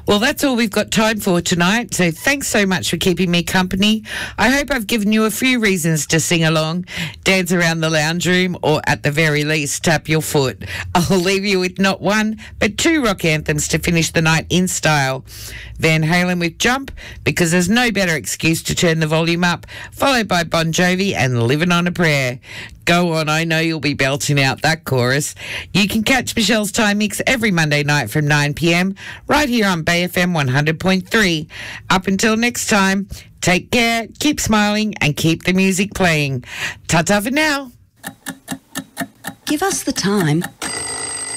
Well, that's all we've got time for tonight. So thanks so much for keeping me company. I hope I've given you a few reasons to sing along, dance around the lounge room, or at the very least, tap your foot. I'll leave you with not one, but two rock anthems to finish the night in style. Van Halen with Jump, because there's no better excuse to turn the volume up, followed by Bon Jovi and Living on a Prayer. Go on, I know you'll be belting out that chorus. You can catch Michelle's Time Mix every Monday night from 9 p.m, right here on Bay FM 100.3. Up until next time, take care, keep smiling, and keep the music playing. Ta-ta for now. Give us the time.